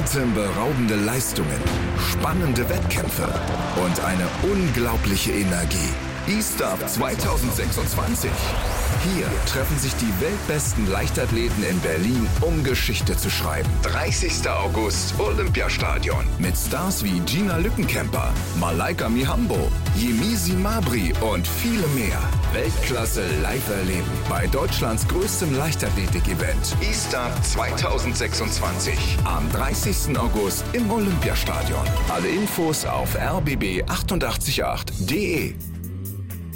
Atemberaubende Leistungen, spannende Wettkämpfe und eine unglaubliche Energie. E-Stuff 2026. Hier treffen sich die weltbesten Leichtathleten in Berlin, um Geschichte zu schreiben. 30. August, Olympiastadion. Mit Stars wie Gina Lückenkämper, Malaika Mihambo, Yemisi Mabry und viele mehr. Weltklasse live erleben bei Deutschlands größtem Leichtathletik-Event. E-Stuff 2026. Am 30. August im Olympiastadion. Alle Infos auf rbb888.de.